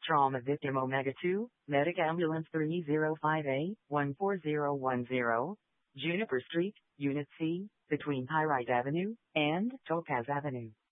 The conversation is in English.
Trauma Victim Omega 2, Medic Ambulance 305A, 14010, Juniper Street, Unit C, between Pyrite Avenue and Topaz Avenue.